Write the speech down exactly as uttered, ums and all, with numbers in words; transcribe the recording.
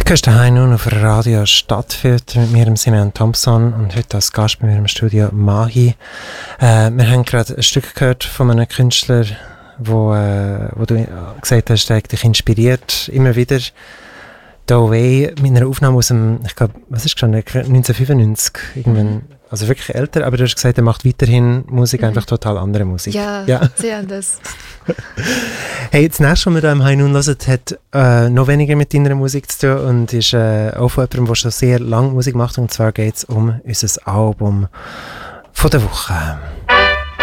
Gehst daheim nun auf Radio Stadtfilter mit mir, dem Simeon Thompson, und heute als Gast bei mir im Studio Mahi. Äh, wir haben gerade ein Stück gehört von einem Künstler, wo, äh, wo du gesagt hast, der hat dich inspiriert, immer wieder. The Way, mit einer Aufnahme aus dem, ich glaube, was ist schon, neunzehnhundertfünfundneunzig, irgendwann, also wirklich älter, aber du hast gesagt, er macht weiterhin Musik, mhm. einfach total andere Musik. Ja, ja. Sehr anders. Hey, das nächste, was wir hier im High Noon hören, hat äh, noch weniger mit deiner Musik zu tun und ist äh, auch von jemandem, der schon sehr lange Musik macht, und zwar geht es um unser Album von der Woche.